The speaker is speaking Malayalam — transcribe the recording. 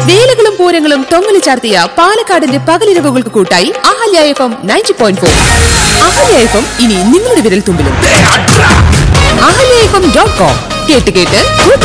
വേലകളും പൂരങ്ങളും തൊങ്ങലി ചാർത്തിയ പാലക്കാടിന്റെ പകലിരവുകൾക്ക് കൂട്ടായി അഹല്യ FM 90.4. അഹല്യ FM ഇനി നിങ്ങളുടെ വിരൽ തുമ്പിലും. ahlyafm.com കേട്ട്